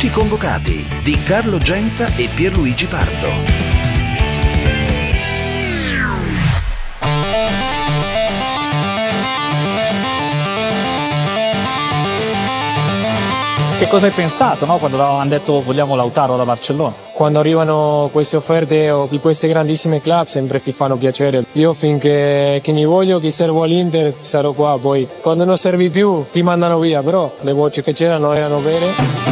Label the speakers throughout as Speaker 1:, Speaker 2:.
Speaker 1: Tutti convocati di Carlo Genta e Pierluigi Pardo.
Speaker 2: Che cosa hai pensato, no? Quando avevamo detto vogliamo Lautaro da Barcellona?
Speaker 3: Quando arrivano queste offerte di queste grandissime club sempre ti fanno piacere. Io finché che mi voglio, che servo all'Inter, sarò qua. Poi quando non servi più ti mandano via, però le voci che c'erano erano vere.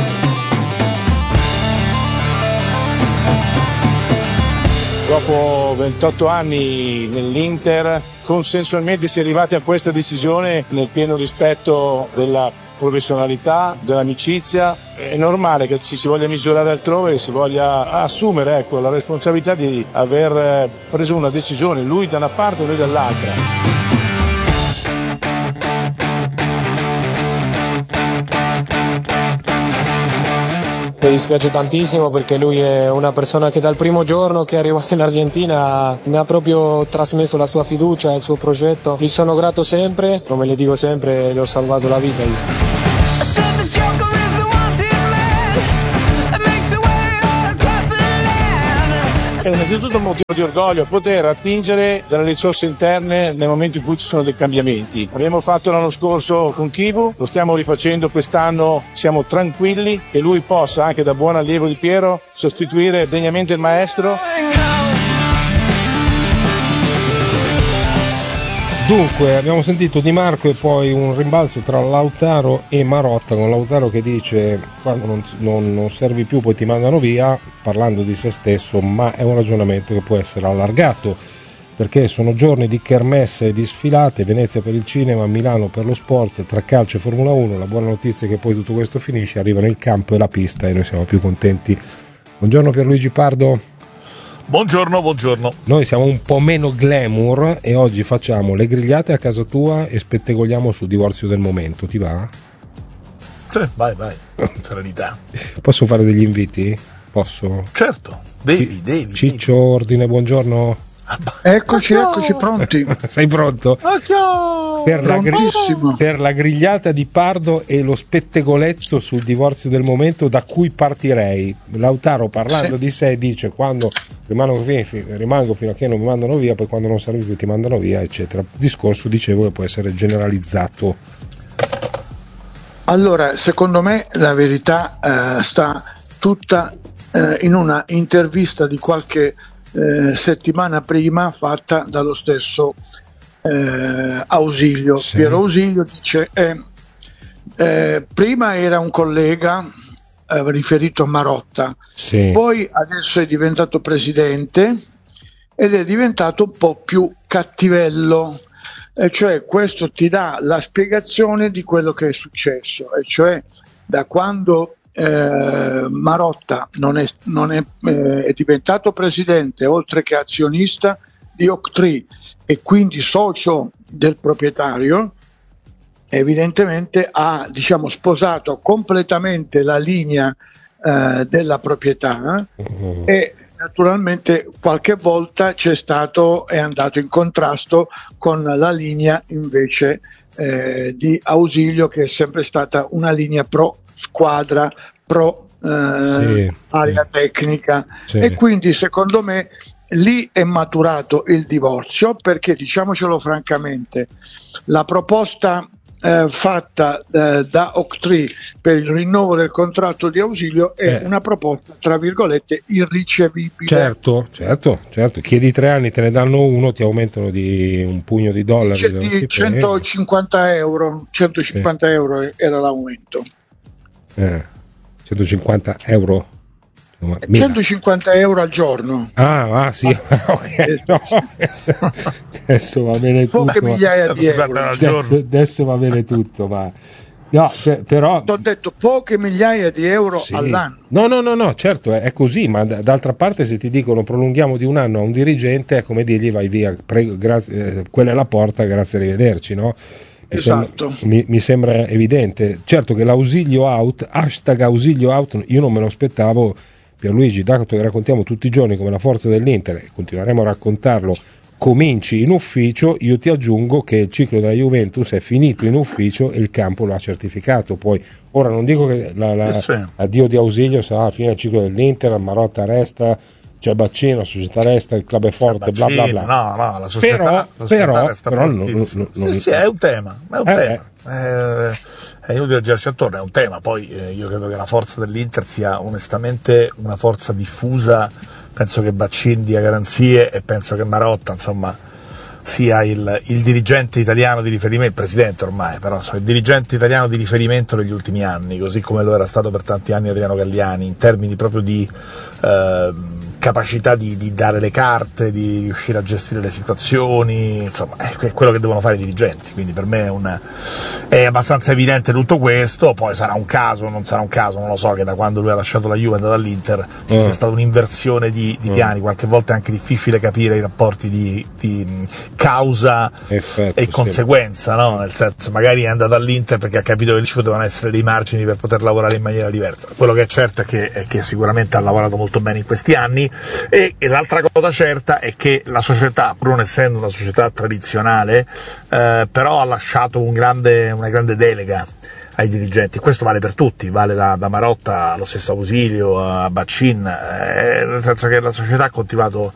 Speaker 4: Dopo 28 anni nell'Inter, consensualmente si è arrivati a questa decisione nel pieno rispetto della professionalità, dell'amicizia. È normale che ci si voglia misurare altrove e si voglia assumere la responsabilità di aver preso una decisione, lui da una parte e noi dall'altra.
Speaker 3: Mi dispiace tantissimo perché lui è una persona che dal primo giorno che è arrivato in Argentina mi ha proprio trasmesso la sua fiducia e il suo progetto. Gli sono grato sempre, come le dico sempre, gli ho salvato la vita io.
Speaker 4: È innanzitutto un motivo di orgoglio poter attingere dalle risorse interne nel momento in cui ci sono dei cambiamenti. Abbiamo fatto l'anno scorso con Chivu, lo stiamo rifacendo quest'anno, siamo tranquilli che lui possa, anche da buon allievo di Piero, sostituire degnamente il maestro.
Speaker 5: Dunque, abbiamo sentito Di Marco e poi un rimbalzo tra Lautaro e Marotta, con Lautaro che dice quando non servi più poi ti mandano via, parlando di se stesso, ma è un ragionamento che può essere allargato, perché sono giorni di kermesse e di sfilate, Venezia per il cinema, Milano per lo sport, tra calcio e Formula 1, la buona notizia è che poi tutto questo finisce, arrivano il campo e la pista e noi siamo più contenti. Buongiorno Pierluigi Pardo.
Speaker 6: Buongiorno.
Speaker 5: Noi siamo un po' meno glamour e oggi facciamo le grigliate a casa tua e spettegoliamo sul divorzio del momento, ti va?
Speaker 6: Sì, vai, serenità.
Speaker 5: Posso fare degli inviti? Posso?
Speaker 6: Certo, devi.
Speaker 5: Ciccio Ordine, buongiorno.
Speaker 7: Eccoci pronti.
Speaker 5: Sei pronto? Per la grigliata di Pardo e lo spettegolezzo sul divorzio del momento, da cui partirei? Lautaro, parlando di sé, dice quando rimango fino a che non mi mandano via, poi quando non serve più ti mandano via, eccetera. Discorso, dicevo, che può essere generalizzato.
Speaker 7: Allora, secondo me la verità sta tutta in una intervista di qualche settimana prima fatta dallo stesso Ausilio. Sì. Piero Ausilio dice prima era un collega riferito a Marotta, sì. Poi adesso è diventato presidente ed è diventato un po' più cattivello, e cioè questo ti dà la spiegazione di quello che è successo, e cioè da quando Marotta è diventato presidente oltre che azionista di Oaktree e quindi socio del proprietario, evidentemente ha sposato completamente la linea della proprietà e naturalmente qualche volta è andato in contrasto con la linea invece di Ausilio, che è sempre stata una linea pro squadra, pro area tecnica, sì. E quindi secondo me lì è maturato il divorzio, perché diciamocelo francamente, la proposta fatta da Oaktree per il rinnovo del contratto di Ausilio è una proposta tra virgolette irricevibile.
Speaker 5: Certo, chiedi 3 anni, te ne danno uno, ti aumentano di un pugno di dollari,
Speaker 7: c'è di 150 euro era l'aumento.
Speaker 5: 150 euro?
Speaker 7: 150 euro al giorno.
Speaker 5: Sì, ok. No. Adesso va bene tutto.
Speaker 7: Poche migliaia di euro.
Speaker 5: Adesso va bene tutto, ma no, però
Speaker 7: ho detto poche migliaia di euro all'anno.
Speaker 5: No, certo, è così, ma d'altra parte se ti dicono prolunghiamo di un anno a un dirigente è come dirgli vai via, prego, grazie, quella è la porta, grazie, arrivederci, no?
Speaker 7: Esatto.
Speaker 5: Mi sembra evidente. Certo che l'ausilio out, hashtag ausilio out, io non me lo aspettavo, Pierluigi, dato che raccontiamo tutti i giorni come la forza dell'Inter, e continueremo a raccontarlo cominci in ufficio, io ti aggiungo che il ciclo della Juventus è finito in ufficio e il campo lo ha certificato. Poi ora non dico che l'addio di Ausilio sarà la fine del ciclo dell'Inter, Marotta resta, c'è Baccino, la società resta, il club è forte, bla bla bla.
Speaker 6: No, la società resta
Speaker 5: sì,
Speaker 6: è un tema, è inutile girarci attorno, è un tema. Poi io credo che la forza dell'Inter sia onestamente una forza diffusa. Penso che Baccin dia garanzie e penso che Marotta, insomma, sia il dirigente italiano di riferimento, il presidente ormai, però il dirigente italiano di riferimento negli ultimi anni, così come lo era stato per tanti anni Adriano Galliani, in termini proprio di capacità di dare le carte, di riuscire a gestire le situazioni, insomma è quello che devono fare i dirigenti, quindi per me è abbastanza evidente tutto questo. Poi sarà un caso, non sarà un caso, non lo so, che da quando lui ha lasciato la Juve è andato all'Inter c'è stata un'inversione di piani, qualche volta è anche difficile capire i rapporti di causa e conseguenza, no? Nel senso, magari è andato all'Inter perché ha capito che lì ci potevano essere dei margini per poter lavorare in maniera diversa. Quello che è certo è che sicuramente ha lavorato molto bene in questi anni, e l'altra cosa certa è che la società, pur non essendo una società tradizionale, però ha lasciato una grande delega ai dirigenti. Questo vale per tutti, vale da Marotta allo stesso Ausilio, a Baccin, nel senso che la società ha coltivato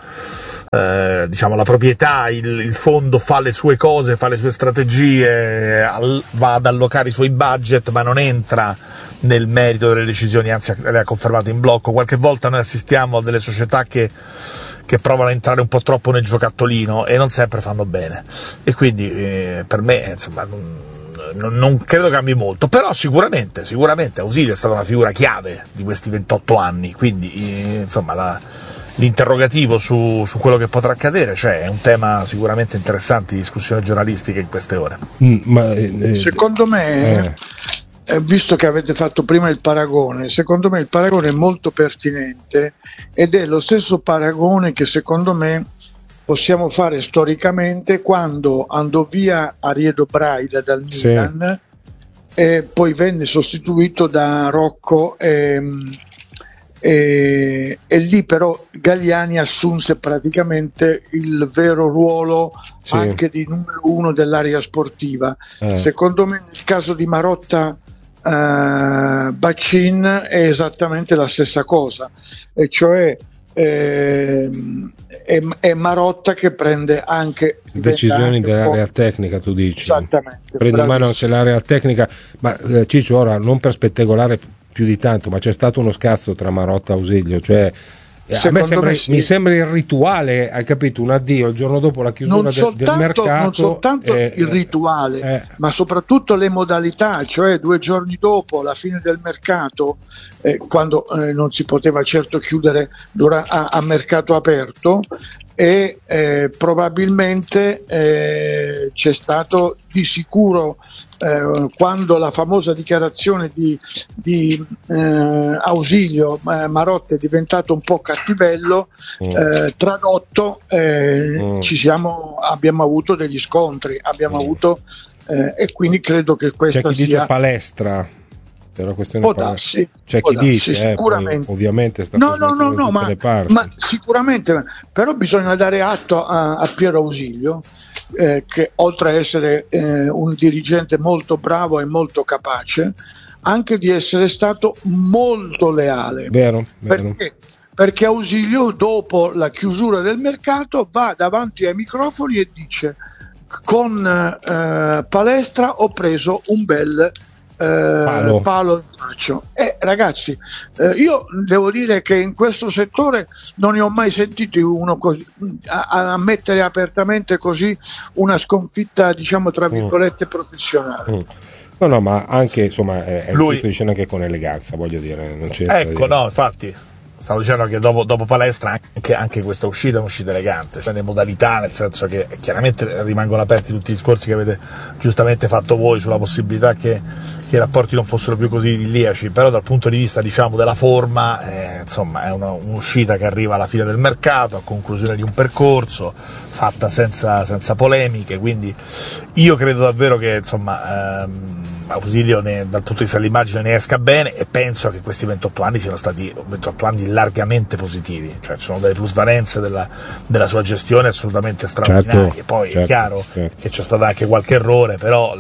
Speaker 6: la proprietà, il fondo fa le sue cose, fa le sue strategie, va ad allocare i suoi budget, ma non entra nel merito delle decisioni, anzi le ha confermate in blocco. Qualche volta noi assistiamo a delle società che provano a entrare un po' troppo nel giocattolino e non sempre fanno bene, e quindi per me insomma non credo cambi molto, però sicuramente Ausilio è stata una figura chiave di questi 28 anni, quindi insomma l'interrogativo su quello che potrà accadere, cioè è un tema sicuramente interessante di discussione giornalistica in queste ore.
Speaker 7: Secondo me, visto che avete fatto prima il paragone, secondo me il paragone è molto pertinente, ed è lo stesso paragone che secondo me possiamo fare storicamente quando andò via Ariedo Braida dal Milan, e poi venne sostituito da Rocco, e lì però Galliani assunse praticamente il vero ruolo anche di numero uno dell'area sportiva. Secondo me nel caso di Marotta Baccin è esattamente la stessa cosa, e cioè è Marotta che prende anche
Speaker 5: decisioni dell'area tecnica, tu dici.
Speaker 7: Esattamente,
Speaker 5: prende in mano anche l'area tecnica. Ma Ciccio, ora non per spettacolare più di tanto, ma c'è stato uno scazzo tra Marotta e Ausilio, cioè a me mi sembra il rituale, hai capito, un addio il giorno dopo la chiusura del mercato.
Speaker 7: Non soltanto il rituale, ma soprattutto le modalità, cioè 2 giorni dopo la fine del mercato, quando non si poteva certo chiudere a mercato aperto, e probabilmente c'è stato di sicuro, quando la famosa dichiarazione di Ausilio, Marotta è diventato un po' cattivello, tradotto, abbiamo avuto degli scontri, e quindi credo che questa
Speaker 5: c'è chi dice palestra, è una questione
Speaker 7: può darsi,
Speaker 5: c'è chi dice
Speaker 7: sicuramente.
Speaker 5: Poi, ovviamente sta
Speaker 7: no,
Speaker 5: tutte le parti.
Speaker 7: Ma sicuramente, però bisogna dare atto a Piero Ausilio, che oltre a essere un dirigente molto bravo e molto capace, anche di essere stato molto leale.
Speaker 5: Vero.
Speaker 7: Perché Ausilio, dopo la chiusura del mercato, va davanti ai microfoni e dice: con Palestra ho preso un bel palo in faccia. Ragazzi, io devo dire che in questo settore non ne ho mai sentito uno così, a ammettere apertamente così una sconfitta, diciamo tra virgolette, professionale.
Speaker 5: No, ma anche insomma lui dice anche con eleganza, voglio dire, non c'è
Speaker 6: no, infatti stavo dicendo che dopo Palestra anche questa uscita è un'uscita elegante, le modalità, nel senso che chiaramente rimangono aperti tutti i discorsi che avete giustamente fatto voi sulla possibilità che i rapporti non fossero più così idilliaci, però dal punto di vista, diciamo, della forma, insomma è un'uscita che arriva alla fine del mercato, a conclusione di un percorso, fatta senza polemiche, quindi io credo davvero che insomma Ausilio dal punto di vista dell'immagine ne esca bene, e penso che questi 28 anni siano stati 28 anni largamente positivi, cioè ci sono delle plusvalenze della sua gestione assolutamente straordinarie.
Speaker 5: Certo,
Speaker 6: poi è chiaro che c'è stato anche qualche errore, però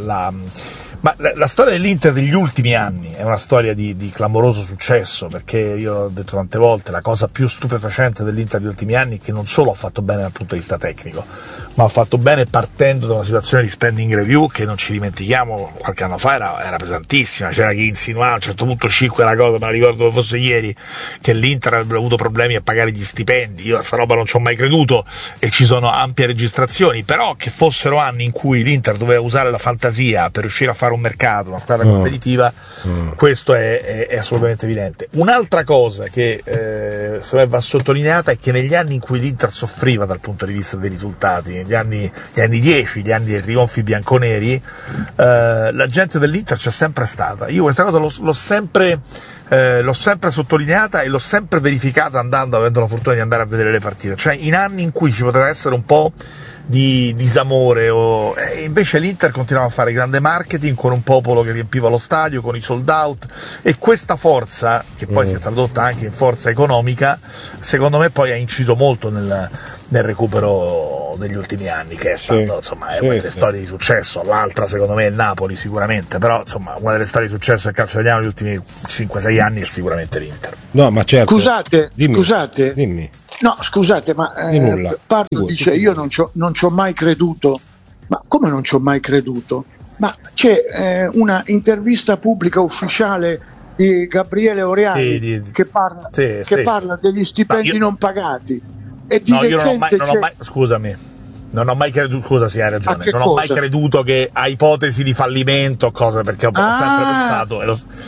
Speaker 6: la storia dell'Inter degli ultimi anni è una storia di clamoroso successo, perché io ho detto tante volte, la cosa più stupefacente dell'Inter degli ultimi anni è che non solo ha fatto bene dal punto di vista tecnico, ma ha fatto bene partendo da una situazione di spending review che, non ci dimentichiamo, qualche anno fa era pesantissima. C'era chi insinuava, a un certo punto uscì quella cosa, me la ricordo come fosse ieri, che l'Inter avrebbe avuto problemi a pagare gli stipendi. Io a sta roba non ci ho mai creduto, e ci sono ampie registrazioni, però che fossero anni in cui l'Inter doveva usare la fantasia per riuscire a fare un mercato, una squadra competitiva, questo è assolutamente evidente. Un'altra cosa che secondo me va sottolineata è che negli anni in cui l'Inter soffriva dal punto di vista dei risultati, gli anni 10, gli anni dei trionfi bianconeri, la gente dell'Inter c'è sempre stata. Io questa cosa l'ho sempre sottolineata e l'ho sempre verificata avendo la fortuna di andare a vedere le partite, cioè in anni in cui ci poteva essere un po' di disamore, e invece l'Inter continuava a fare grande marketing con un popolo che riempiva lo stadio, con i sold out, e questa forza, che poi si è tradotta anche in forza economica, secondo me poi ha inciso molto nel recupero degli ultimi anni, che è stato insomma una delle storie di successo. L'altra secondo me è il Napoli sicuramente, però insomma una delle storie di successo del calcio italiano negli ultimi 5-6 anni è sicuramente l'Inter.
Speaker 5: No, ma certo.
Speaker 7: Scusate,
Speaker 5: dimmi.
Speaker 7: No, scusate, ma Pardo dice io non ci ho mai creduto. Ma come non ci ho mai creduto? Ma c'è una intervista pubblica ufficiale di Gabriele Oriani che parla degli stipendi non pagati. E di
Speaker 6: scusami, non ho mai creduto, scusa, sì, hai ragione, non ho mai creduto che a ipotesi di fallimento o cose, perché ho sempre pensato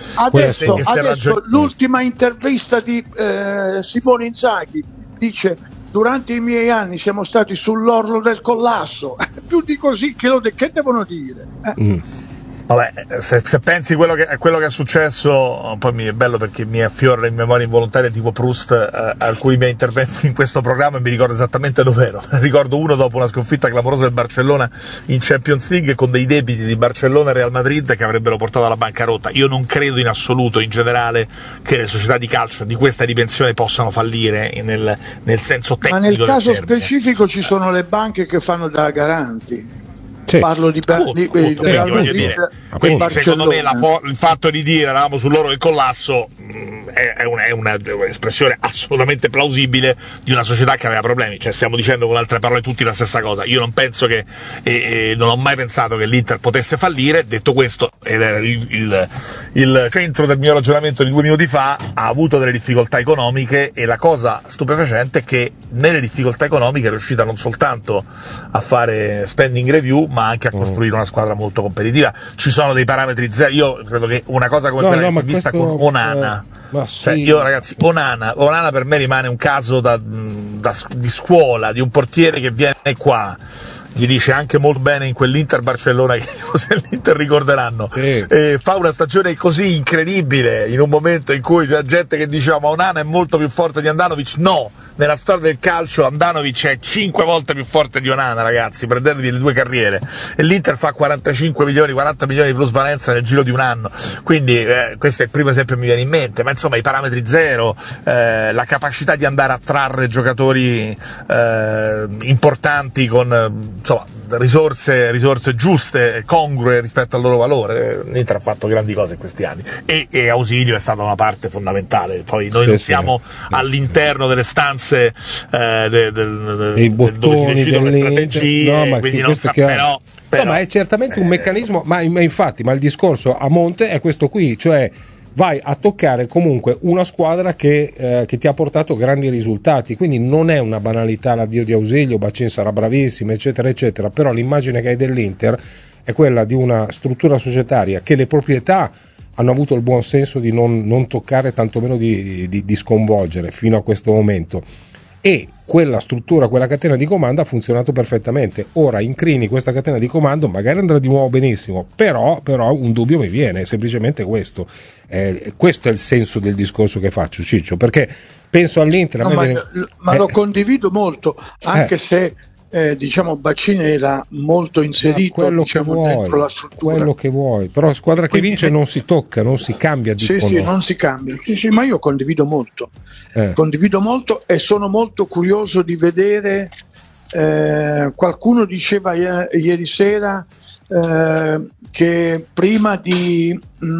Speaker 7: adesso l'ultima intervista di Simone Inzaghi dice: durante i miei anni siamo stati sull'orlo del collasso. Più di così che devono dire?
Speaker 6: Vabbè, se pensi quello che è successo, poi mi è bello perché mi affiora in memoria involontaria tipo Proust alcuni miei interventi in questo programma, e mi ricordo esattamente dove ero. Ricordo uno dopo una sconfitta clamorosa del Barcellona in Champions League, con dei debiti di Barcellona e Real Madrid che avrebbero portato alla bancarotta. Io non credo in assoluto, in generale, che le società di calcio di questa dimensione possano fallire nel senso tecnico.
Speaker 7: Ma nel caso specifico ci sono le banche che fanno da garanti. Parlo di Real Madrid.
Speaker 6: Quindi secondo me il fatto di dire eravamo sull'oro del collasso è una espressione assolutamente plausibile di una società che aveva problemi. Cioè, stiamo dicendo con altre parole tutti la stessa cosa. Io non penso che non ho mai pensato che l'Inter potesse fallire. Detto questo, ed era il centro del mio ragionamento di 2 minuti fa, ha avuto delle difficoltà economiche, e la cosa stupefacente è che nelle difficoltà economiche è riuscita non soltanto a fare spending review, ma anche a costruire una squadra molto competitiva. Ci sono dei parametri zero. Io credo che una cosa come quella che si è vista con Onana, cioè io ragazzi, Onana per me rimane un caso di scuola, di un portiere che viene qua, gli dice anche molto bene in quell'Inter Barcellona che se l'Inter ricorderanno, fa una stagione così incredibile in un momento in cui c'è gente che diceva ma Onana è molto più forte di Andanovic. No, nella storia del calcio Andanovic è 5 volte più forte di Onana, ragazzi, prendetevi le 2 carriere, e l'Inter fa 45 milioni, 40 milioni di plusvalenza nel giro di un anno, quindi questo è il primo esempio che mi viene in mente. Ma insomma i parametri zero, la capacità di andare a trarre giocatori importanti con insomma risorse giuste, congrue rispetto al loro valore. L'Inter ha fatto grandi cose in questi anni, e Ausilio è stata una parte fondamentale. Poi noi non siamo all'interno delle stanze
Speaker 5: dei bottoni dell'Inter, ma quindi non però. No, ma è certamente un meccanismo, ma infatti il discorso a monte è questo qui, cioè vai a toccare comunque una squadra che ti ha portato grandi risultati, quindi non è una banalità l'addio di Ausilio, Bacin sarà bravissimo eccetera eccetera, però l'immagine che hai dell'Inter è quella di una struttura societaria che le proprietà hanno avuto il buon senso di non toccare, tantomeno di sconvolgere fino a questo momento, e quella struttura, quella catena di comando ha funzionato perfettamente. Ora incrini questa catena di comando, magari andrà di nuovo benissimo, però un dubbio mi viene, semplicemente questo è il senso del discorso che faccio, Ciccio, perché penso all'Inter,
Speaker 7: ma lo condivido molto, anche se diciamo Baccini era molto inserito, diciamo, dentro la struttura.
Speaker 5: Quello che vuoi, però squadra che vince non si tocca, non si cambia,
Speaker 7: sì, non si cambia. Sì, ma io condivido molto e sono molto curioso di vedere. Qualcuno diceva ieri sera che prima di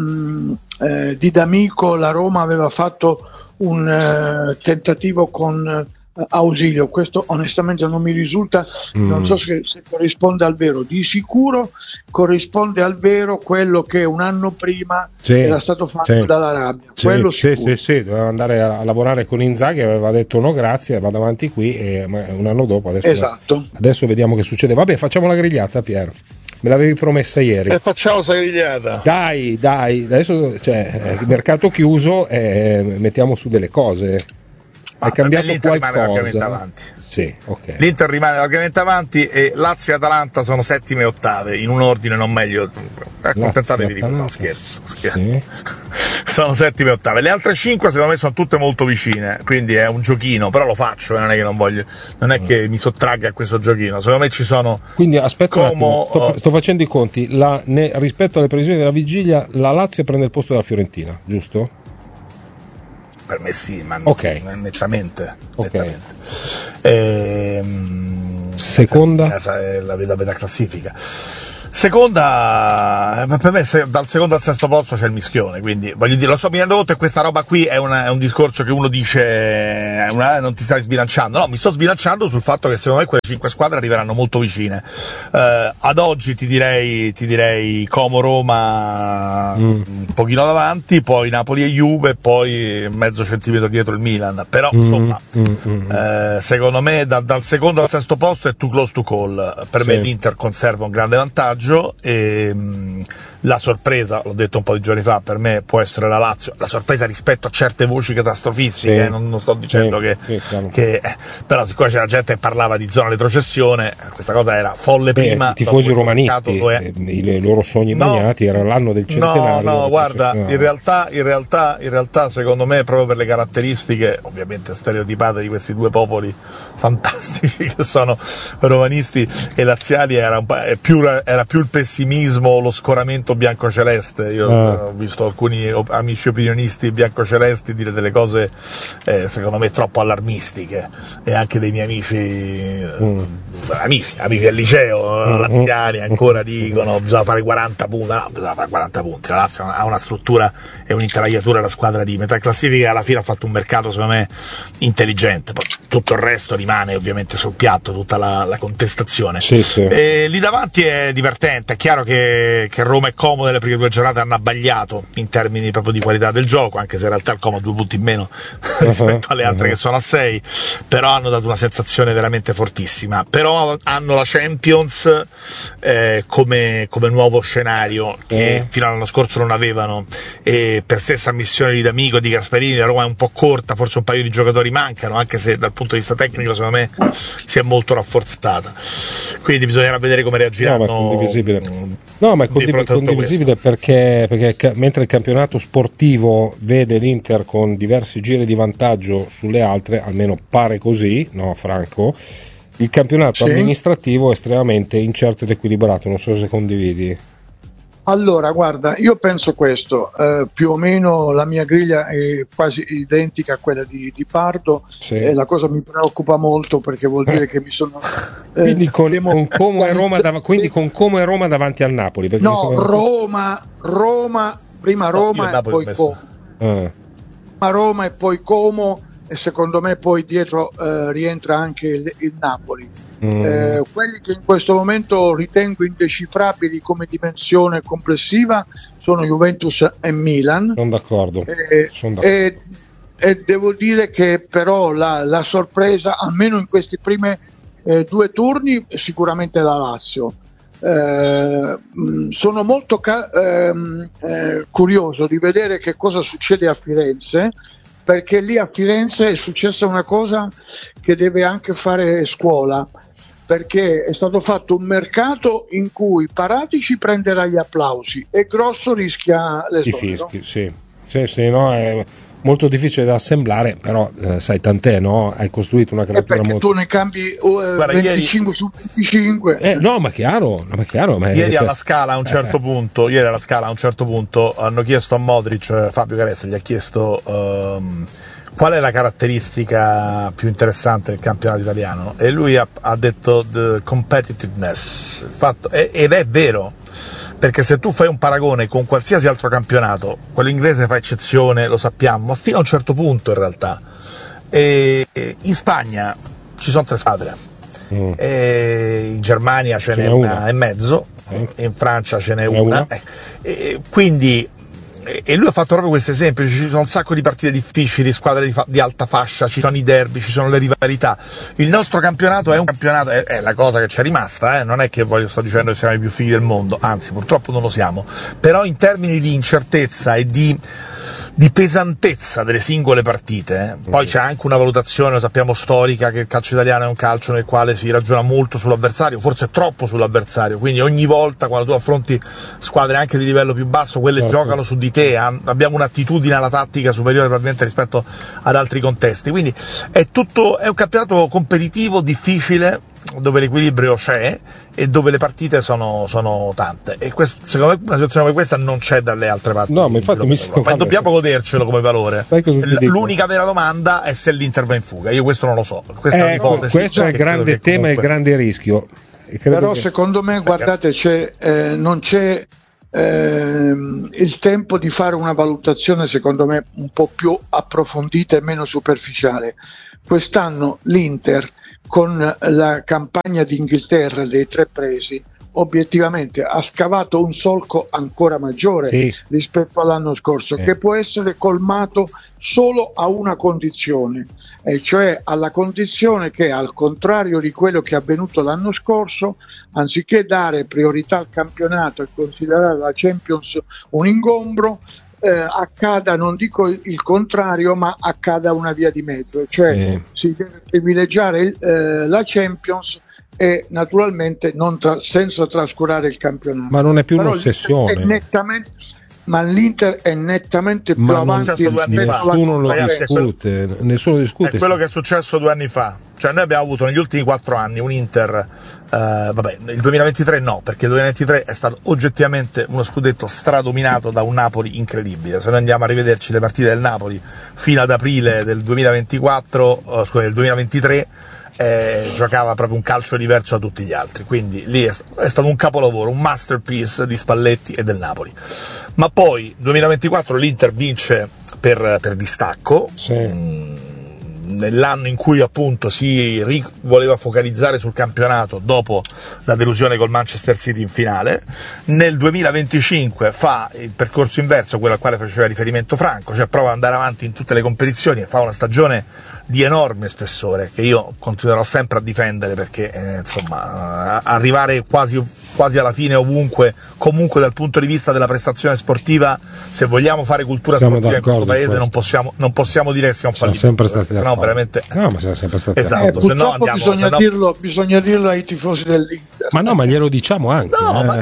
Speaker 7: D'Amico la Roma aveva fatto un tentativo con Ausilio. Questo onestamente non mi risulta, non so se corrisponde al vero. Di sicuro corrisponde al vero quello che un anno prima era stato fatto dall'Arabia. Quello sicuro.
Speaker 5: Sì, doveva andare a lavorare con Inzaghi, aveva detto no grazie, vado avanti qui, e un anno dopo adesso vediamo che succede. Vabbè, facciamo la grigliata, Pier. Me l'avevi promessa ieri.
Speaker 6: E facciamo sta grigliata.
Speaker 5: Dai, adesso il mercato chiuso, mettiamo su delle cose. Hai cambiato
Speaker 6: l'Inter rimane
Speaker 5: qualcosa?
Speaker 6: largamente avanti.
Speaker 5: Sì, ok.
Speaker 6: L'Inter rimane largamente avanti e Lazio e Atalanta sono settime e ottave, in un ordine non meglio. Accontentatevi di quello. No, scherzo. Sì. Sono settime e ottave. Le altre 5 secondo me sono tutte molto vicine, quindi è un giochino, però lo faccio, non è che non voglio, non è che mi sottragga a questo giochino. Secondo me ci sono.
Speaker 5: Quindi aspetta un attimo, sto facendo i conti. Rispetto alle previsioni della vigilia, la Lazio prende il posto della Fiorentina, giusto?
Speaker 6: Per me sì, ma nettamente.
Speaker 5: Seconda?
Speaker 6: La metà classifica. Seconda, per me dal secondo al sesto posto c'è il mischione, quindi voglio dire, lo so, mi rendo conto che questa roba qui è un discorso che uno dice non ti stai sbilanciando. No, mi sto sbilanciando sul fatto che secondo me quelle 5 squadre arriveranno molto vicine. Ad oggi ti direi Como, Roma un pochino davanti, poi Napoli e Juve, poi mezzo centimetro dietro il Milan, però insomma secondo me dal secondo al sesto posto è too close to call. Per me l'Inter conserva un grande vantaggio e la sorpresa, l'ho detto un po' di giorni fa, per me può essere la Lazio, la sorpresa rispetto a certe voci catastrofistiche, non sto dicendo che però siccome c'era gente che parlava di zona retrocessione, questa cosa era folle prima.
Speaker 5: I tifosi romanisti, i loro sogni bagnati, era l'anno del centenario.
Speaker 6: No, guarda, in realtà secondo me, proprio per le caratteristiche ovviamente stereotipate di questi due popoli fantastici che sono romanisti e laziali, era più il pessimismo, lo scoramento biancoceleste. Io ho visto alcuni amici opinionisti biancocelesti dire delle cose secondo me troppo allarmistiche, e anche dei miei amici del liceo laziali ancora dicono bisogna fare 40 punti. No, bisogna fare 40 punti. La Lazio ha una struttura e un'intelaiatura, la squadra di metà classifica, alla fine ha fatto un mercato secondo me intelligente, poi tutto il resto rimane ovviamente sul piatto, tutta la contestazione. E lì davanti è divertente, è chiaro che Roma e Como nelle prime 2 giornate hanno abbagliato in termini proprio di qualità del gioco, anche se in realtà il Como ha 2 punti in meno rispetto alle altre che sono a 6, però hanno dato una sensazione veramente fortissima. Però hanno la Champions come nuovo scenario che fino all'anno scorso non avevano, e per stessa ammissione di D'Amico e di Gasperini la Roma è un po' corta, forse un paio di giocatori mancano, anche se dal punto di vista tecnico secondo me si è molto rafforzata, quindi bisognerà vedere come reagiranno.
Speaker 5: Ma è condivisibile perché mentre il campionato sportivo vede l'Inter con diversi giri di vantaggio sulle altre, almeno pare così, no Franco? Il campionato amministrativo è estremamente incerto ed equilibrato, non so se condividi.
Speaker 7: Allora, guarda, io penso questo, più o meno la mia griglia è quasi identica a quella di Pardo, e la cosa mi preoccupa molto perché vuol dire che mi sono...
Speaker 5: quindi con Como e Roma davanti al Napoli?
Speaker 7: Roma, prima Roma e poi Como. Roma e poi Como, e secondo me poi dietro rientra anche il Napoli. Quelli che in questo momento ritengo indecifrabili come dimensione complessiva sono Juventus e Milan.
Speaker 5: Sono d'accordo.
Speaker 7: E devo dire che però la sorpresa, almeno in questi primi 2 turni, sicuramente la Lazio. Sono molto curioso di vedere che cosa succede a Firenze, perché lì a Firenze è successa una cosa che deve anche fare scuola, perché è stato fatto un mercato in cui Paratici prenderà gli applausi e Grosso rischia l'esonero.
Speaker 5: I fischi, sì, no, molto difficile da assemblare, però sai tant'è, no? Hai costruito una creatura
Speaker 7: perché
Speaker 5: molto...
Speaker 7: tu ne cambi 25
Speaker 6: ieri...
Speaker 7: su 25.
Speaker 5: No, ma chiaro.
Speaker 6: Ieri alla Scala a un certo punto hanno chiesto a Modric, Fabio Caressa gli ha chiesto qual è la caratteristica più interessante del campionato italiano, e lui ha detto the competitiveness, ed è vero, perché se tu fai un paragone con qualsiasi altro campionato, quello inglese fa eccezione, lo sappiamo, ma fino a un certo punto in realtà. E in Spagna ci sono 3 squadre, in Germania ce n'è una e mezzo, in Francia ce n'è una. Quindi e lui ha fatto proprio questo esempio, ci sono un sacco di partite difficili, squadre di alta fascia, ci sono i derby, ci sono le rivalità. Il nostro campionato è un campionato, è la cosa che ci è rimasta, non è che sto dicendo che siamo i più fighi del mondo, anzi purtroppo non lo siamo, però in termini di incertezza e di pesantezza delle singole partite, poi c'è anche una valutazione, lo sappiamo, storica, che il calcio italiano è un calcio nel quale si ragiona molto sull'avversario, forse troppo sull'avversario, quindi ogni volta quando tu affronti squadre anche di livello più basso, quelle giocano su di te, abbiamo un'attitudine alla tattica superiore probabilmente rispetto ad altri contesti, quindi è un campionato competitivo, difficile, dove l'equilibrio c'è e dove le partite sono tante, e secondo me una situazione come questa non c'è dalle altre parti.
Speaker 5: No, ma infatti
Speaker 6: ma dobbiamo godercelo come valore. L'unica vera domanda è se l'Inter va in fuga, io questo non lo so, questa è un'ipotesi,
Speaker 5: questo è il grande tema e il grande rischio.
Speaker 7: Però secondo me, guardate, non c'è il tempo di fare una valutazione, secondo me, un po' più approfondita e meno superficiale. Quest'anno l'Inter, con la campagna d'Inghilterra dei 3 presi, obiettivamente ha scavato un solco ancora maggiore rispetto all'anno scorso, che può essere colmato solo a una condizione, e cioè alla condizione che, al contrario di quello che è avvenuto l'anno scorso, anziché dare priorità al campionato e considerare la Champions un ingombro, accada, non dico il contrario, ma accada una via di mezzo, cioè si deve privilegiare la Champions e naturalmente senza trascurare il campionato.
Speaker 5: Ma non è più un'ossessione.
Speaker 7: L'Inter è nettamente più avanti.
Speaker 5: Nessuno lo discute, nessuno discute.
Speaker 6: È quello che è successo 2 anni fa. Cioè noi abbiamo avuto negli ultimi 4 anni un Inter, il 2023 no, perché il 2023 è stato oggettivamente uno scudetto stradominato da un Napoli incredibile. Se noi andiamo a rivederci le partite del Napoli fino ad aprile del 2023, giocava proprio un calcio diverso da tutti gli altri, quindi lì è stato un capolavoro, un masterpiece di Spalletti e del Napoli. Ma poi 2024 l'Inter vince per distacco, nell'anno in cui appunto si voleva focalizzare sul campionato dopo la delusione col Manchester City in finale. Nel 2025 fa il percorso inverso, quello al quale faceva riferimento Franco, cioè prova ad andare avanti in tutte le competizioni e fa una stagione di enorme spessore che io continuerò sempre a difendere, perché arrivare quasi alla fine ovunque, comunque dal punto di vista della prestazione sportiva, se vogliamo fare cultura sportiva in questo paese non possiamo dire che siamo falliti,
Speaker 5: sempre stati d'accordo.
Speaker 6: Veramente.
Speaker 5: No, ma siamo sempre stati
Speaker 6: esatto,
Speaker 7: bisogna dirlo ai tifosi dell'Inter.
Speaker 5: Ma no, ma glielo diciamo anche.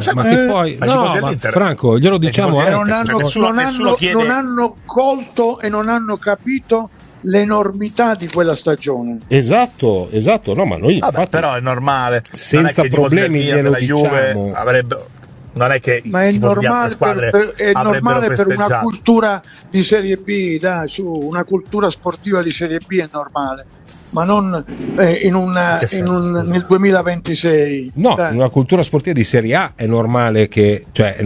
Speaker 5: Franco, glielo diciamo anche.
Speaker 7: Non hanno colto e non hanno capito l'enormità di quella stagione.
Speaker 5: Esatto, no, ma noi infatti,
Speaker 6: però è normale,
Speaker 5: senza problemi glielo diciamo.
Speaker 6: Non è che
Speaker 7: ma è normale, è normale per una cultura di Serie B, una cultura sportiva di Serie B è normale, ma non nel 2026.
Speaker 5: No, in una cultura sportiva di Serie A è normale che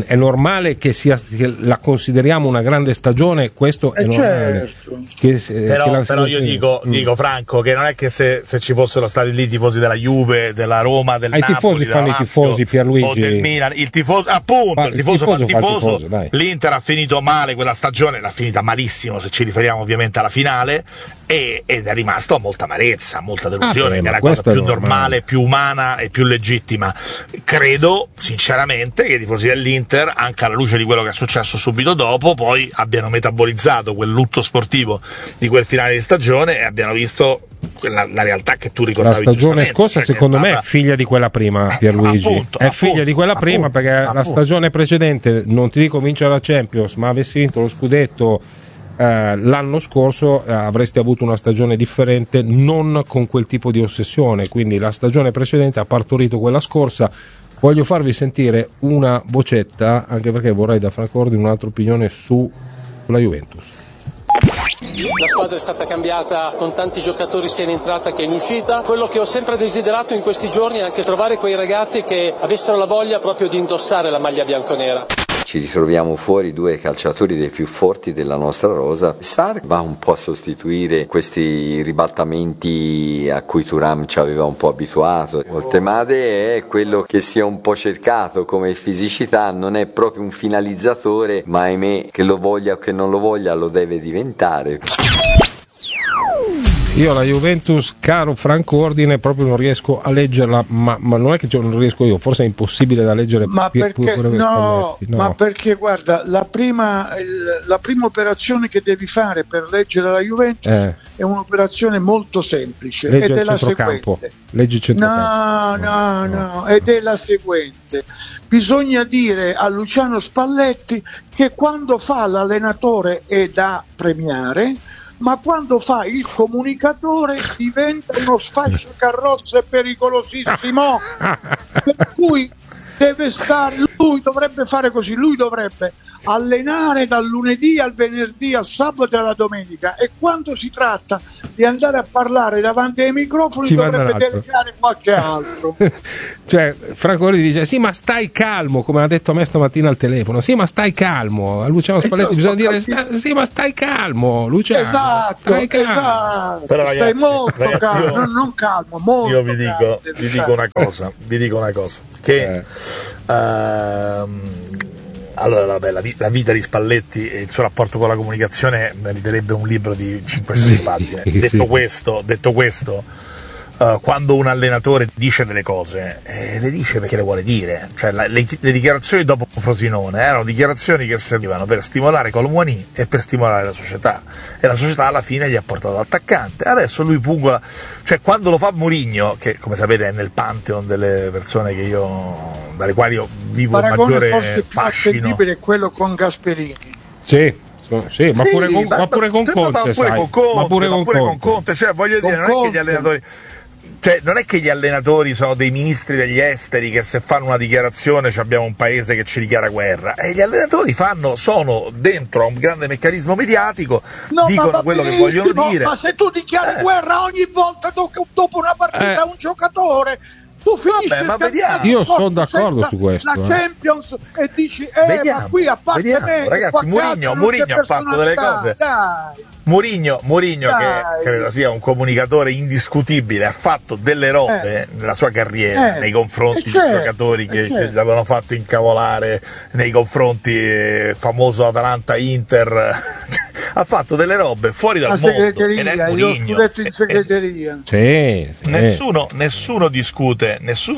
Speaker 5: la consideriamo una grande stagione, questo è normale.
Speaker 6: Certo. Però io dico Franco, che non è che se ci fossero stati lì i tifosi della Juve, della Roma, del Napoli,
Speaker 5: tifosi fanno i tifosi, Pierluigi,
Speaker 6: o del Milan, il tifoso fa il tifoso. L'Inter ha finito male quella stagione, l'ha finita malissimo se ci riferiamo ovviamente alla finale, ed è rimasto molta amarezza, molta delusione, che è la cosa più normale, più umana e più legittima. Credo sinceramente che i tifosi dell'Inter, anche alla luce di quello che è successo subito dopo, poi abbiano metabolizzato quel lutto sportivo di quel finale di stagione e abbiano visto la realtà che tu ricordavi.
Speaker 5: La stagione scorsa secondo me è figlia di quella prima, Pierluigi, figlia di quella prima, perché la stagione precedente, non ti dico vincere la Champions, ma avessi vinto lo scudetto l'anno scorso avreste avuto una stagione differente, non con quel tipo di ossessione, quindi la stagione precedente ha partorito quella scorsa. Voglio farvi sentire una vocetta, anche perché vorrei da Franco Ordine un'altra opinione sulla Juventus.
Speaker 8: La squadra è stata cambiata con tanti giocatori sia in entrata che in uscita. Quello che ho sempre desiderato in questi giorni è anche trovare quei ragazzi che avessero la voglia proprio di indossare la maglia bianconera.
Speaker 9: Ci ritroviamo fuori due calciatori dei più forti della nostra rosa. Sarr va un po' a sostituire questi ribaltamenti a cui Thuram ci aveva un po' abituato. Voltemade è quello che si è un po' cercato come fisicità, non è proprio un finalizzatore, ma ahimè, che lo voglia o che non lo voglia lo deve diventare.
Speaker 5: Io la Juventus, caro Franco Ordine, proprio non riesco a leggerla, ma non è che non riesco io, forse è impossibile da leggere.
Speaker 7: Ma perché no, ma perché guarda, la prima operazione che devi fare per leggere la Juventus è un'operazione molto semplice,
Speaker 5: leggi
Speaker 7: ed è la seguente.
Speaker 5: Leggi il centrocampo.
Speaker 7: No, ed è la seguente. Bisogna dire a Luciano Spalletti che quando fa l'allenatore è da premiare, ma quando fa il comunicatore diventa uno sfasciacarrozze pericolosissimo, per cui deve stare, lui dovrebbe fare così, lui dovrebbe allenare dal lunedì al venerdì al sabato e alla domenica, e quando si tratta di andare a parlare davanti ai microfoni
Speaker 5: ci
Speaker 7: dovrebbe delegare qualche altro.
Speaker 5: Cioè Franco Ordine dice sì, ma stai calmo, come ha detto a me stamattina al telefono, sì, ma stai calmo. A Luciano Spalletti bisogna dire sì, ma stai calmo, Luciano.
Speaker 7: Esatto,
Speaker 5: stai calmo.
Speaker 7: Esatto.
Speaker 6: Però, ragazzi,
Speaker 7: stai molto calmo, non calmo, molto.
Speaker 6: Io vi dico una cosa, che allora vabbè, la vita di Spalletti e il suo rapporto con la comunicazione meriterebbe un libro di 5-6 pagine. Detto questo, quando un allenatore dice delle cose, le dice perché le vuole dire. Cioè, le dichiarazioni dopo Frosinone erano dichiarazioni che servivano per stimolare Colomouani e per stimolare la società, e la società alla fine gli ha portato l'attaccante. Adesso lui pungola, cioè quando lo fa Mourinho, che come sapete è nel pantheon delle persone dalle quali io vivo il maggiore
Speaker 7: forse
Speaker 6: fascino,
Speaker 7: più è quello con Gasperini.
Speaker 5: Sì, ma pure con Conte,
Speaker 6: ma pure con Conte, cioè voglio dire, non è che gli allenatori sono dei ministri degli esteri che se fanno una dichiarazione abbiamo un paese che ci dichiara guerra, e gli allenatori sono dentro a un grande meccanismo mediatico, dicono quello che vogliono dire. Ma
Speaker 7: se tu dichiari guerra ogni volta dopo una partita a un giocatore, tu finisci.
Speaker 6: Ma vediamo.
Speaker 5: Io sono d'accordo su questo.
Speaker 7: La Champions e dici
Speaker 6: vediamo,
Speaker 7: ma qui a parte me,
Speaker 6: ragazzi, Mourinho ha fatto delle cose.
Speaker 7: Dai.
Speaker 6: Mourinho che credo sia un comunicatore indiscutibile, ha fatto delle robe nella sua carriera nei confronti di giocatori che l'avevano fatto incavolare, nei confronti famoso Atalanta-Inter. Ha fatto delle robe fuori dal mondo.
Speaker 7: Segreteria, io ho scudetto in segreteria.
Speaker 5: Sì.
Speaker 6: Nessuno discute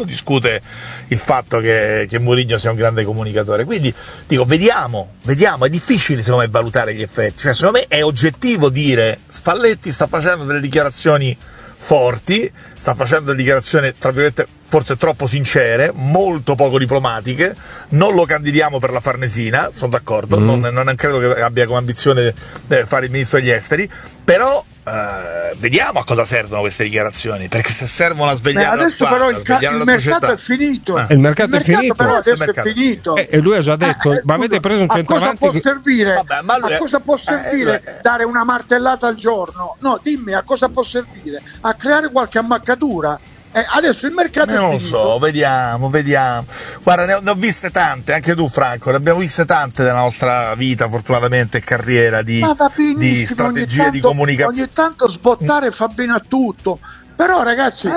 Speaker 6: il fatto che Mourinho sia un grande comunicatore. Quindi dico, vediamo, è difficile secondo me valutare gli effetti. Cioè, secondo me è oggettivo dire Spalletti sta facendo delle dichiarazioni forti, sta facendo delle dichiarazioni tra virgolette forse troppo sincere, molto poco diplomatiche, non lo candidiamo per la Farnesina, sono d'accordo, non credo che abbia come ambizione fare il ministro degli esteri, però vediamo a cosa servono queste dichiarazioni, perché se servono a svegliare
Speaker 7: adesso
Speaker 6: la squadra,
Speaker 7: però il mercato è finito.
Speaker 5: Il mercato è finito,
Speaker 7: però adesso è finito.
Speaker 5: E lui ha già detto, ma avete preso un centravanti?
Speaker 7: A cosa può servire? A cosa può servire dare una martellata al giorno? No, dimmi, a cosa può servire? A creare qualche ammaccatura? Adesso il mercato è finito.
Speaker 6: Non so, vediamo. Guarda, ne ho viste tante, anche tu Franco, ne abbiamo viste tante nella nostra vita, fortunatamente, carriera di strategie di comunicazione. Ogni
Speaker 7: tanto sbottare fa bene a tutto, però ragazzi,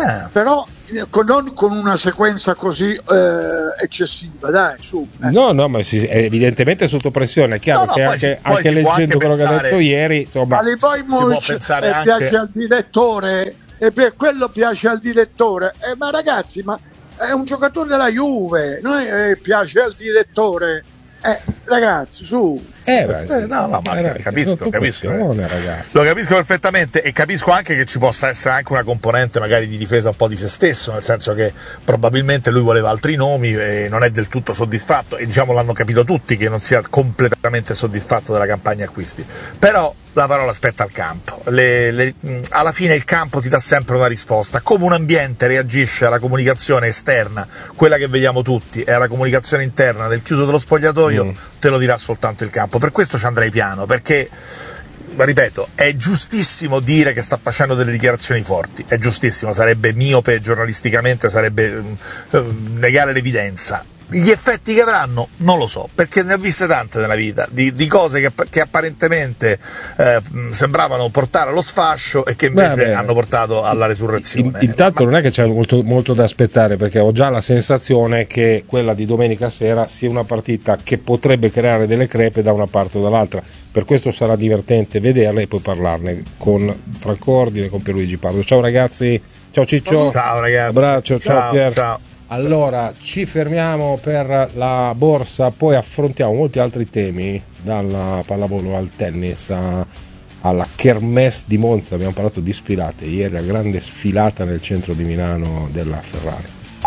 Speaker 7: non con una sequenza così eccessiva, dai, su.
Speaker 5: No, ma evidentemente sotto pressione, è chiaro che anche leggendo quello che ha detto ieri, insomma,
Speaker 7: piace al direttore. E per quello piace al direttore, ma ragazzi, ma è un giocatore della Juve, piace al direttore, Ragazzi, su.
Speaker 6: Capisco. Lo capisco perfettamente, e capisco anche che ci possa essere anche una componente magari di difesa un po' di se stesso, nel senso che probabilmente lui voleva altri nomi e non è del tutto soddisfatto, e diciamo l'hanno capito tutti che non sia completamente soddisfatto della campagna acquisti. Però la parola spetta al campo. Alla fine il campo ti dà sempre una risposta. Come un ambiente reagisce alla comunicazione esterna, quella che vediamo tutti, e alla comunicazione interna del chiuso dello spogliatoio, te lo dirà soltanto il campo. Per questo ci andrei piano, perché, ripeto, è giustissimo dire che sta facendo delle dichiarazioni forti, è giustissimo, sarebbe miope giornalisticamente, sarebbe negare l'evidenza. Gli effetti che avranno non lo so, perché ne ho viste tante nella vita di cose che apparentemente sembravano portare allo sfascio e che invece hanno portato alla resurrezione.
Speaker 5: Intanto non è che c'è molto da aspettare, perché ho già la sensazione che quella di domenica sera sia una partita che potrebbe creare delle crepe da una parte o dall'altra. Per questo sarà divertente vederla e poi parlarne con Franco Ordine e con Pierluigi Pardo. Ciao ragazzi, ciao Ciccio,
Speaker 6: ciao ragazzi,
Speaker 5: abbraccio, ciao Pier.
Speaker 6: Ciao.
Speaker 5: Allora, ci fermiamo per la borsa, poi affrontiamo molti altri temi, dalla pallavolo al tennis alla Kermesse di Monza. Abbiamo parlato di sfilate, ieri la grande sfilata nel centro di Milano della Ferrari.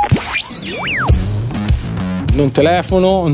Speaker 10: Non telefono,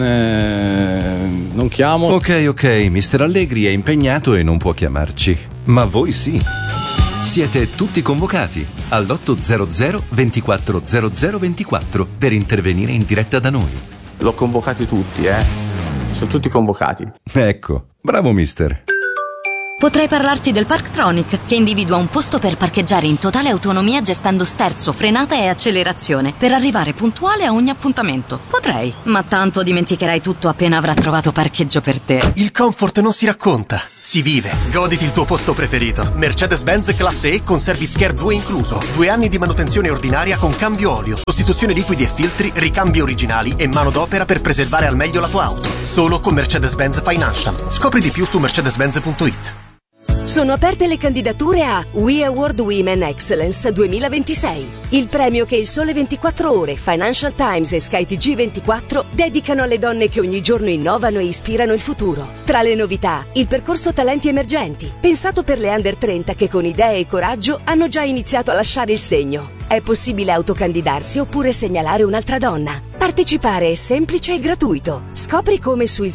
Speaker 10: non chiamo.
Speaker 11: Ok, Mister Allegri è impegnato e non può chiamarci, ma voi sì. Siete tutti convocati all'800 24 00 24 per intervenire in diretta da noi.
Speaker 10: L'ho convocati tutti, sono tutti convocati.
Speaker 11: Ecco, bravo mister.
Speaker 12: Potrei parlarti del Parktronic, che individua un posto per parcheggiare in totale autonomia gestendo sterzo, frenata e accelerazione per arrivare puntuale a ogni appuntamento. Potrei, ma tanto dimenticherai tutto appena avrà trovato parcheggio per te.
Speaker 13: Il comfort non si racconta, si vive. Goditi il tuo posto preferito. Mercedes-Benz Classe E con Service Care 2 incluso. 2 anni di manutenzione ordinaria con cambio olio, sostituzione liquidi e filtri, ricambi originali e manodopera per preservare al meglio la tua auto. Solo con Mercedes-Benz Financial. Scopri di più su mercedes-benz.it.
Speaker 14: Sono aperte le candidature a We Award Women Excellence 2026, il premio che il Sole 24 Ore, Financial Times e Sky TG24 dedicano alle donne che ogni giorno innovano e ispirano il futuro. Tra le novità, il percorso Talenti Emergenti, pensato per le under 30 che con idee e coraggio hanno già iniziato a lasciare il segno. È possibile autocandidarsi oppure segnalare un'altra donna. Partecipare è semplice e gratuito. Scopri come su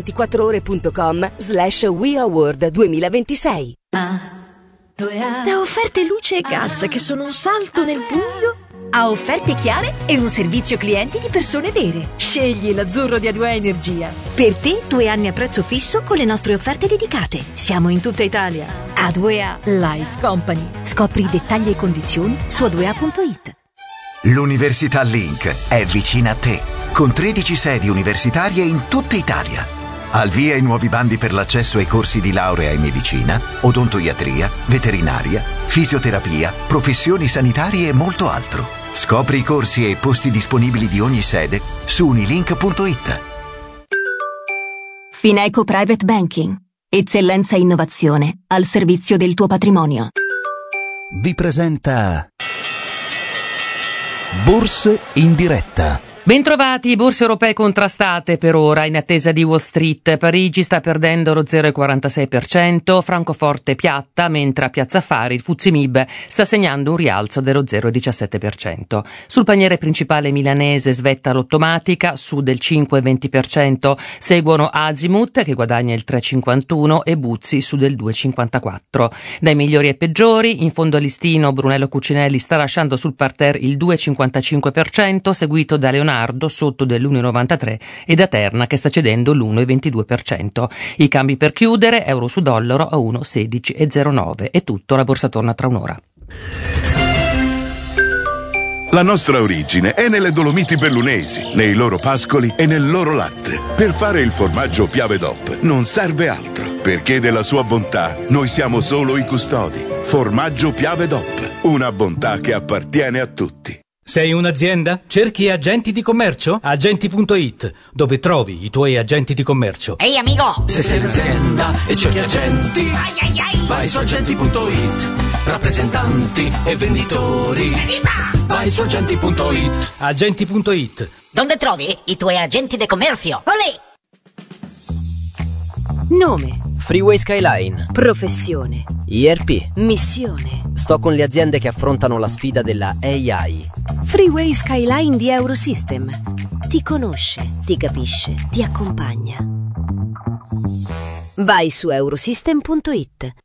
Speaker 14: ilsole24ore.com/We Award 2026.
Speaker 15: Da offerte luce e gas che sono un salto nel buio a offerte chiare e un servizio clienti di persone vere. Scegli l'azzurro di A2A Energia. Per te 2 anni a prezzo fisso con le nostre offerte dedicate. Siamo in tutta Italia. A2A Life Company. Scopri i dettagli e condizioni su a2a.it.
Speaker 16: L'Università Link è vicina a te, con 13 sedi universitarie in tutta Italia. Al via i nuovi bandi per l'accesso ai corsi di laurea in medicina, odontoiatria, veterinaria, fisioterapia, professioni sanitarie e molto altro. Scopri i corsi e i posti disponibili di ogni sede su unilink.it.
Speaker 17: Fineco Private Banking. Eccellenza e innovazione al servizio del tuo patrimonio.
Speaker 1: Vi presenta Borse in diretta.
Speaker 18: Bentrovati, borse europee contrastate per ora in attesa di Wall Street. Parigi sta perdendo lo 0,46%, Francoforte piatta, mentre a Piazza Affari il FTSE MIB sta segnando un rialzo dello 0,17%. Sul paniere principale milanese svetta l'Ottomatica, su del 5,20%, seguono Azimut che guadagna il 3,51% e Buzzi su del 2,54%. Dai migliori ai peggiori, in fondo al listino Brunello Cucinelli sta lasciando sul parterre il 2,55%, seguito da Leonardo sotto dell'1,93 e da Terna che sta cedendo l'1,22%. I cambi per chiudere, euro su dollaro a 1,16,09. È tutto, la borsa torna tra un'ora.
Speaker 19: La nostra origine è nelle Dolomiti Bellunesi, nei loro pascoli e nel loro latte. Per fare il formaggio Piave DOP non serve altro, perché della sua bontà noi siamo solo i custodi. Formaggio Piave DOP, una bontà che appartiene a tutti.
Speaker 20: Sei un'azienda? Cerchi agenti di commercio? Agenti.it, dove trovi i tuoi agenti di commercio.
Speaker 21: Ehi amico!
Speaker 22: Se sei un'azienda e cerchi agenti, vai su agenti.it. Rappresentanti e venditori, vai su agenti.it.
Speaker 20: Agenti.it.
Speaker 21: Dove trovi i tuoi agenti di commercio? Olè!
Speaker 14: Nome.
Speaker 2: Freeway Skyline.
Speaker 14: Professione.
Speaker 2: ERP.
Speaker 14: Missione.
Speaker 2: Sto con le aziende che affrontano la sfida della AI.
Speaker 14: Freeway Skyline di Eurosystem. Ti conosce, ti capisce, ti accompagna. Vai su Eurosystem.it.